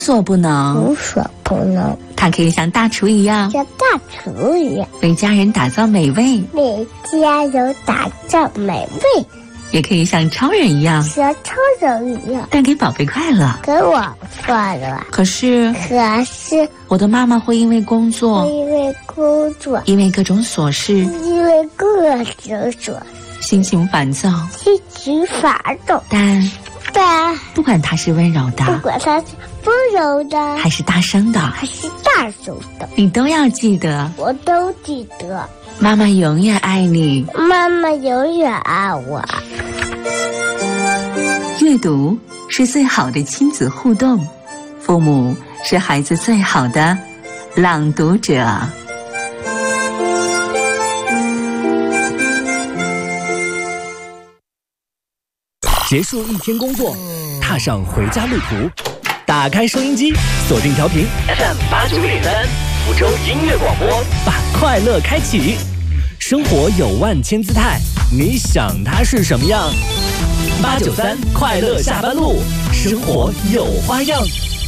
所不能， 无所不能。 他可以像大厨一样， 像大厨一样， 为家人打造美味， 为家人打造美味。 也可以像超人一样， 像超人一样， 带给宝贝快乐。 给我快乐。 可是我的妈妈会因为工作，因为各种琐事，心情烦躁，但不管她是温柔的，还是大声的，你都要记得， 我都记得。 妈妈永远爱你， 妈妈永远爱我。 阅读是最好的亲子互动，父母是孩子最好的朗读者。 结束一天工作，踏上回家路途，打开收音机，锁定调频 FM89.3，福州音乐广播，把快乐开启。生活有万千姿态，你想它是什么样？893快乐下班路，生活有花样。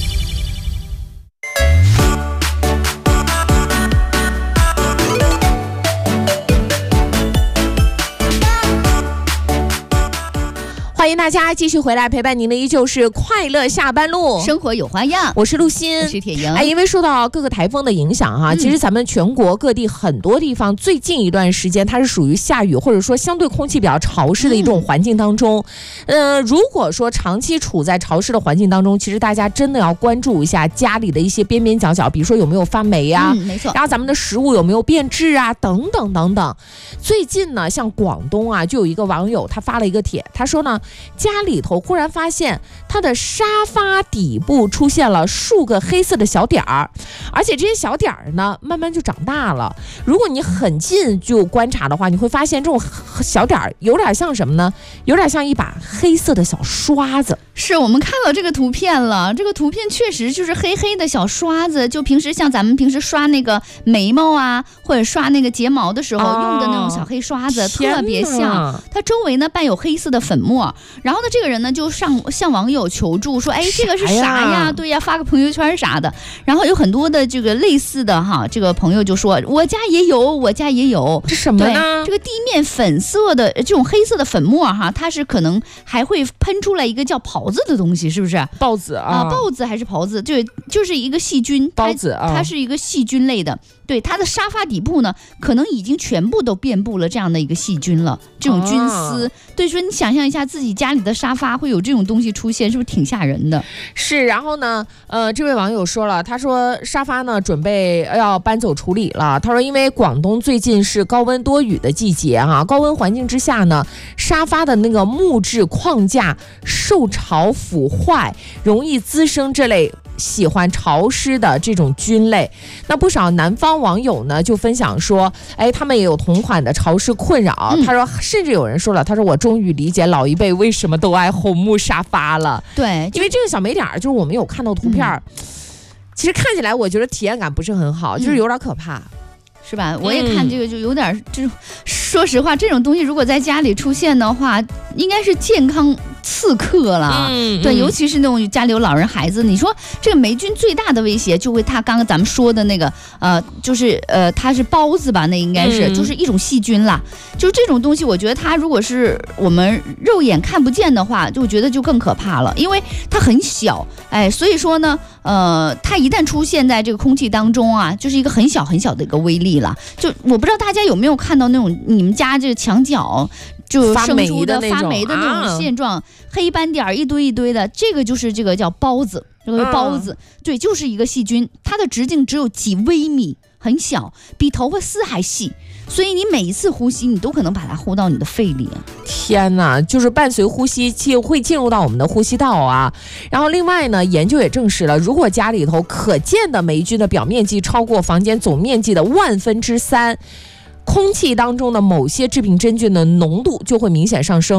欢迎大家继续回来，陪伴您的依旧是快乐下班路， 生活有花样。 我是陆欣， 我是铁莹。 因为受到各个台风的影响哈，其实咱们全国各地很多地方最近一段时间它是属于下雨，或者说相对空气比较潮湿的一种环境当中。如果说长期处在潮湿的环境当中，其实大家真的要关注一下家里的一些边边角角，比如说有没有发霉啊， 没错。 然后咱们的食物有没有变质啊，等等等等。最近呢，像广东啊，就有一个网友他发了一个帖，他说呢，家里头忽然发现他的沙发底部出现了数个黑色的小点儿，而且这些小点儿呢慢慢就长大了。如果你很近就观察的话，你会发现这种小点儿有点像什么呢？有点像一把黑色的小刷子。 是，我们看到这个图片了，这个图片确实就是黑黑的小刷子，就平时像咱们平时刷那个眉毛啊，或者刷那个睫毛的时候用的那种小黑刷子，特别像。它周围呢伴有黑色的粉末，然后呢这个人呢就向网友求助说，这个是啥呀？对呀，发个朋友圈啥的。然后有很多的这个类似的哈，这个朋友就说我家也有， 这什么呢？ 这个地面粉色的这种黑色的粉末哈，它是可能还会喷出来一个叫孢子的东西，是不是？ 孢子啊， 孢子还是孢子？就是一个细菌， 孢子啊， 它是一个细菌类的。对，它的沙发底部呢，可能已经全部都遍布了这样的一个细菌了，这种菌丝。对，说你想象一下自己家里的沙发会有这种东西出现，是不是挺吓人的？ 是，然后呢，这位网友说了，他说沙发呢准备要搬走处理了。他说，因为广东最近是高温多雨的季节哈，高温环境之下呢，沙发的那个木质框架受潮腐坏，容易滋生这类喜欢潮湿的这种菌类。那不少南方网友呢就分享说，他们也有同款的潮湿困扰。他说，甚至有人说了，他说我终于理解老一辈为什么都爱红木沙发了。 对， 因为这个小霉点儿，就是我们有看到图片，其实看起来我觉得体验感不是很好，就是有点可怕。 是吧？我也看这个就有点，就说实话，这种东西如果在家里出现的话，应该是健康刺客了。对，尤其是那种家里有老人孩子，你说这个霉菌最大的威胁就会他刚刚咱们说的那个就是它是孢子吧，那应该是就是一种细菌啦。就是这种东西，我觉得它如果是我们肉眼看不见的话，就觉得就更可怕了，因为它很小，所以说呢，它一旦出现在这个空气当中啊，就是一个很小很小的一个威力了。就我不知道大家有没有看到那种你们家这个墙角就生出的发霉的那种现状，黑斑点一堆一堆的，这个就是这个叫孢子，这个孢子，对，就是一个细菌，它的直径只有几微米，很小，比头发丝还细。所以你每一次呼吸，你都可能把它呼到你的肺里。 天哪，就是伴随呼吸就会进入到我们的呼吸道啊。然后另外呢，研究也证实了，如果家里头可见的霉菌的表面积超过房间总面积的1/1000，空气当中的某些致病真菌的浓度就会明显上升，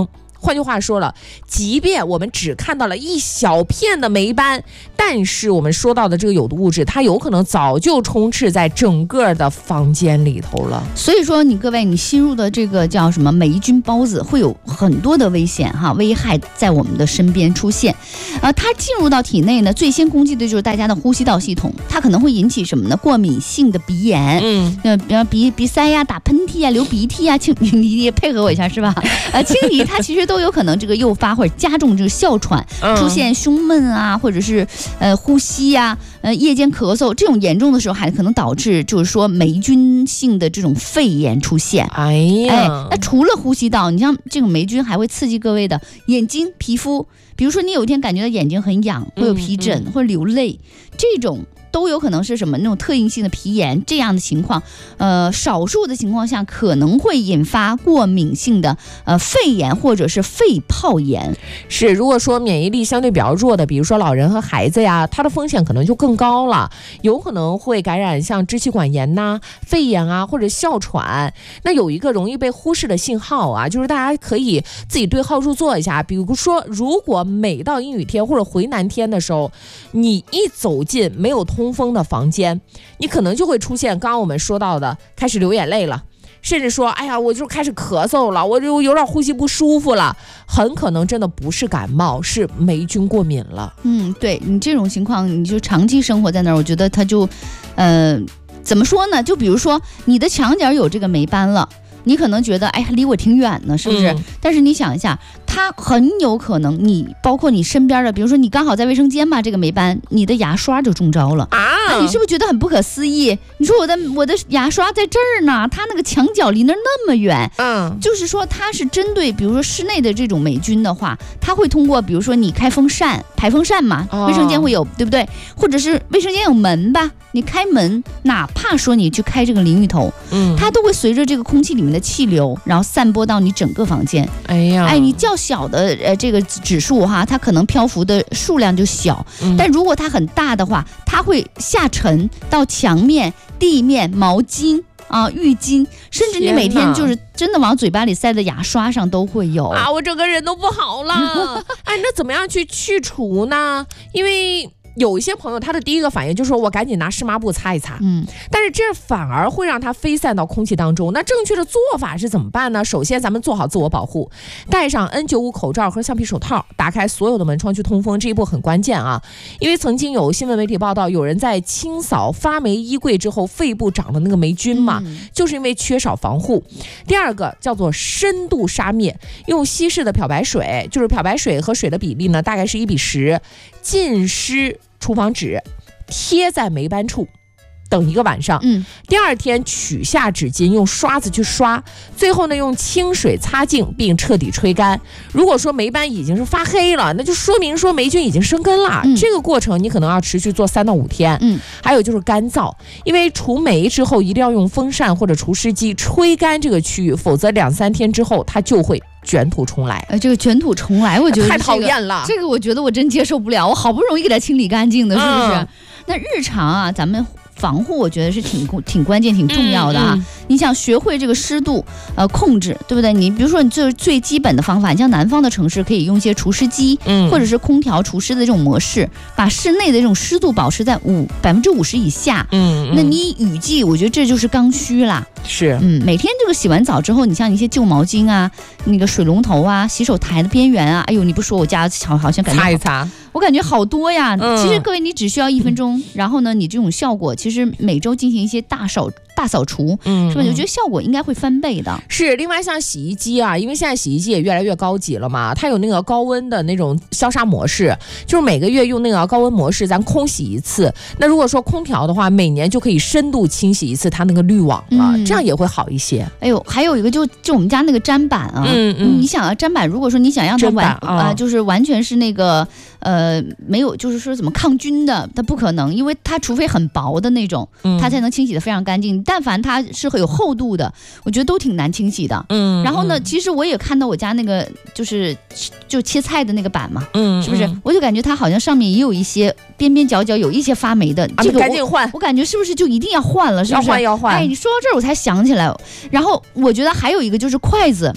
换句话说了，即便我们只看到了一小片的霉斑，但是我们说到的这个有毒物质，它有可能早就充斥在整个的房间里头了。 所以说各位，你吸入的这个叫什么霉菌孢子，会有很多的危害在我们的身边出现。它进入到体内呢，最先攻击的就是大家的呼吸道系统，它可能会引起什么呢？过敏性的鼻炎，比方鼻塞呀、打喷嚏呀、流鼻涕呀，你也配合我一下是吧？清鼻它其实都有可能这个诱发或者加重这个哮喘，出现胸闷啊，或者是呼吸呀、夜间咳嗽，这种严重的时候还可能导致就是说霉菌性的这种肺炎出现。那除了呼吸道，你像这种霉菌还会刺激各位的眼睛、皮肤，比如说你有一天感觉到眼睛很痒，会有皮疹，或者流泪，这种都有可能是什么那种特应性的皮炎这样的情况。少数的情况下可能会引发过敏性的肺炎或者是肺泡炎。 是，如果说免疫力相对比较弱的，比如说老人和孩子呀，他的风险可能就更高了，有可能会感染像支气管炎呐、肺炎啊或者哮喘。那有一个容易被忽视的信号啊，就是大家可以自己对号入座一下。比如说，如果每到阴雨天或者回南天的时候，你一走进没有通风的房间，你可能就会出现刚刚我们说到的开始流眼泪了，甚至说哎呀我就开始咳嗽了，我就有点呼吸不舒服了，很可能真的不是感冒，是霉菌过敏了。 对，你这种情况你就长期生活在那儿，我觉得它就怎么说呢，就比如说你的墙角有这个霉斑了，你可能觉得哎呀离我挺远呢，是不是？但是你想一下，它很有可能包括你身边的，比如说你刚好在卫生间吧，这个霉斑你的牙刷就中招了啊，你是不是觉得很不可思议？你说我的牙刷在这儿呢，它那个墙角离那么远。就是说它是针对比如说室内的这种霉菌的话，它会通过比如说你开风扇、排风扇嘛，卫生间会有，对不对？或者是卫生间有门吧，你开门，哪怕说你去开这个淋浴头，它都会随着这个空气里面的气流，然后散播到你整个房间。你较小的这个指数它可能漂浮的数量就小，但如果它很大的话，它会下沉到墙面、地面、毛巾浴巾，甚至你每天就是真的往嘴巴里塞的牙刷上都会有我整个人都不好了。那怎么样去除呢？因为有一些朋友他的第一个反应就是说我赶紧拿湿抹布擦一擦，但是这反而会让它飞散到空气当中。那正确的做法是怎么办呢？首先咱们做好自我保护，戴上 N95 口罩和橡皮手套，打开所有的门窗去通风，这一步很关键啊。因为曾经有新闻媒体报道，有人在清扫发霉衣柜之后，肺部长的那个霉菌嘛，就是因为缺少防护。第二个叫做深度杀灭，用稀释的漂白水，就是漂白水和水的比例呢大概是1:10，浸湿厨房纸，贴在霉斑处，等1个晚上。第二天取下纸巾，用刷子去刷，最后呢用清水擦净并彻底吹干。如果说霉斑已经是发黑了，那就说明说霉菌已经生根了。这个过程你可能要持续做3到5天。还有就是干燥，因为除霉之后一定要用风扇或者除湿机吹干这个区域，否则2、3天之后它就会卷土重来。 这个卷土重来我觉得太讨厌了， 这个我觉得我真接受不了，我好不容易给它清理干净的，是不是？那日常咱们防护我觉得是挺关键、挺重要的你想学会这个湿度控制，对不对？你比如说你最基本的方法，你像南方的城市可以用一些除湿机，或者是空调除湿的这种模式，把室内的这种湿度保持在50%以下。那你雨季我觉得这就是刚需啦。 是， 每天这个洗完澡之后，你像一些旧毛巾啊、那个水龙头啊、洗手台的边缘啊，哎呦，你不说我家好像感觉擦一擦， 我感觉好多呀。其实各位你只需要1分钟，然后呢，你这种效果其实每周进行一些大扫除，是吧？我觉得效果应该会翻倍的。 是，另外像洗衣机因为现在洗衣机也越来越高级了嘛，它有那个高温的那种消杀模式，就是每个月用那个高温模式咱空洗一次。那如果说空调的话，每年就可以深度清洗一次它那个滤网了，这样也会好一些。 还有一个就我们家那个砧板你想砧板，如果说你想让它就是完全是那个没有就是说怎么抗菌的，它不可能，因为它除非很薄的那种，它才能清洗得非常干净。但凡它是有厚度的，我觉得都挺难清洗的。然后呢，其实我也看到我家那个就切菜的那个板嘛，是不是？我就感觉它好像上面也有一些边边角角有一些发霉的，这个赶紧换。 我感觉是不是就一定要换了？是不是？ 要换。 你说到这儿我才想起来。然后我觉得还有一个就是筷子。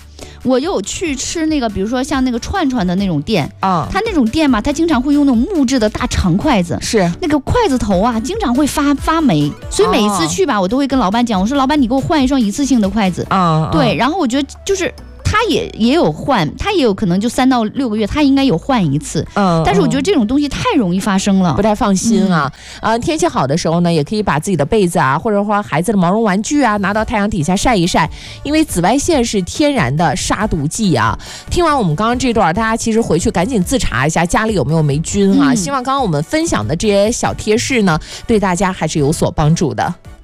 我有去吃那个，比如说像那个串串的那种店啊， 他那种店嘛，他经常会用那种木质的大长筷子， 是那个筷子头啊，经常会发霉，所以每一次去吧，我都会跟老板讲，我说老板，你给我换一双一次性的筷子啊。对，然后我觉得就是。他也有换，他也有可能就3到6个月，他应该有换一次。但是我觉得这种东西太容易发生了， 不太放心啊。天气好的时候呢，也可以把自己的被子啊，或者说孩子的毛绒玩具啊，拿到太阳底下晒一晒，因为紫外线是天然的杀毒剂啊。听完我们刚刚这段，大家其实回去赶紧自查一下家里有没有霉菌啊。希望刚刚我们分享的这些小贴士呢，对大家还是有所帮助的。